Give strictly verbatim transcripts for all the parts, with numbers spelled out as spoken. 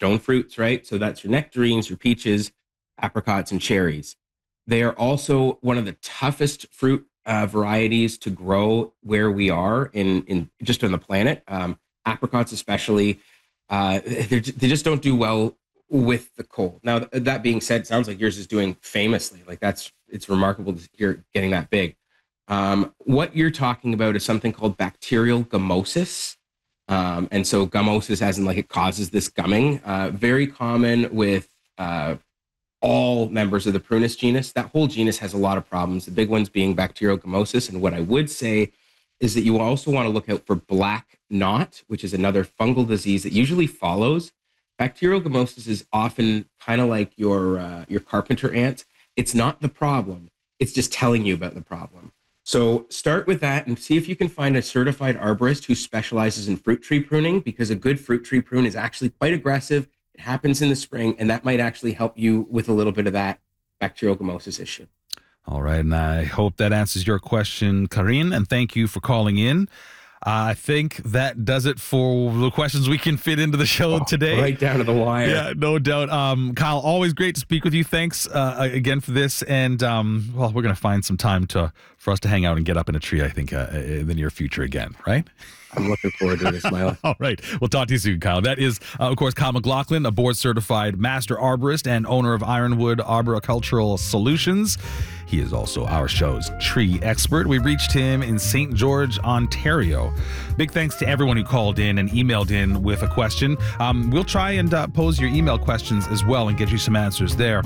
stone fruits, right? So that's your nectarines, your peaches, apricots, and cherries. They are also one of the toughest fruit uh, varieties to grow where we are in, in just on the planet. Um, apricots, especially, uh, they just don't do well with the cold. Now, that being said, it sounds like yours is doing famously. Like that's, it's remarkable to hear getting that big. Um, what you're talking about is something called bacterial gummosis. Um, and so gummosis, as in like it causes this gumming, uh, very common with uh, all members of the Prunus genus. That whole genus has a lot of problems, the big ones being bacterial gummosis. And what I would say is that you also want to look out for black knot, which is another fungal disease that usually follows. Bacterial gummosis is often kind of like your uh, your carpenter ant. It's not the problem. It's just telling you about the problem. So start with that and see if you can find a certified arborist who specializes in fruit tree pruning, because a good fruit tree prune is actually quite aggressive. It happens in the spring, and that might actually help you with a little bit of that bacterial gummosis issue. All right, and I hope that answers your question, Karine, and thank you for calling in. Uh, I think that does it for the questions we can fit into the show oh, today. Right down to the wire. Yeah, no doubt. Um, Kyle, always great to speak with you. Thanks uh, again for this. And, um, well, we're going to find some time to for us to hang out and get up in a tree, I think, uh, in the near future again, right? I'm looking forward to this, Milo. All right. We'll talk to you soon, Kyle. That is, uh, of course, Kyle McLaughlin, a board-certified master arborist and owner of Ironwood Arboricultural Solutions. He is also our show's tree expert. We reached him in Saint George, Ontario. Big thanks to everyone who called in and emailed in with a question. Um, we'll try and uh, pose your email questions as well and get you some answers there.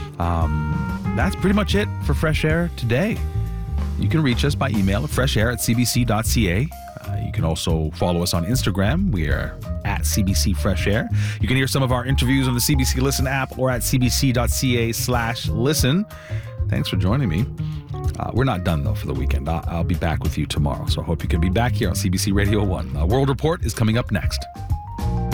Um, that's pretty much it for Fresh Air today. You can reach us by email at freshair at c b c dot c a. Uh, you can also follow us on Instagram. We are at C B C Fresh Air. You can hear some of our interviews on the C B C Listen app or at c b c dot c a slash listen. Thanks for joining me. Uh, we're not done, though, for the weekend. I'll, I'll be back with you tomorrow, so I hope you can be back here on C B C Radio one. Uh, World Report is coming up next.